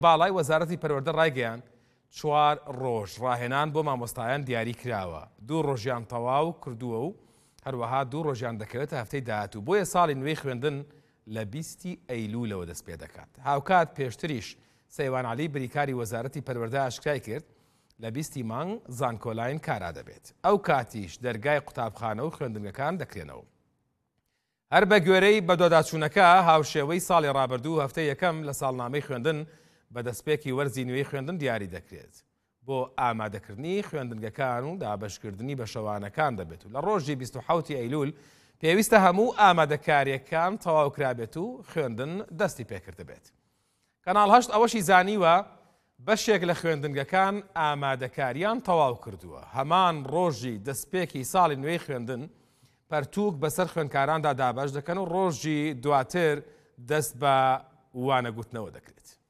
باڵای وەزارەتی پەروەردە ڕایگەیان 4 ڕۆژ ڕاهێنان بۆ مامۆستایان دیاری کراوە 2 ڕۆژیان تەواو کردووە و هەروەها 2 ڕۆژیان دەکەوێتە هەفتەی داهاتوو بۆیە ساڵی نوێی خوێندن لە 20 ئەیلولەوە دەست پێ دەکات. هاوکات پێشتریش سەیوان عەلی بریکاری وەزارەتی پەروەردە ئاشکرای کرد لە 20 مانگ زانکۆلاین کارا دەبێت. ئەو کاتیش دەرگای قوتابخانە و خوێندنگەکان دەکرێنەوە. هەر بە گوێرەی بەدۆداچوونەکە هاوشێوەی ساڵی ڕابردوو هەفتەی یەکەم لە ساڵنامەی خوێندن بە دەستپێکی وەرزی نوێی خوێندن دیاری دەکرێت بۆ ئامادەکردنی خوێندنگەکان و دابەشکردنی بە شەوانەکان دەبێت و لە ڕۆژی 27 ئەیلول پێویستە هەموو ئامادەکاریەکان تەواوکرابێت و خوێندن دەستی پێکرد بێت. کەناڵ 8 ئەوەشی زانیوە بەشێک لە خوێندنگەکان ئامادەکاریان تەواو کردووە. هەمان ڕۆژی دەستپێکی ساڵی نوێی خوێندن پەرتووک بەسەر خوێندکاراندا دابەش دەکەن و ڕۆژی دواتر دەست بە وانەگوتنەوە دەکرێت.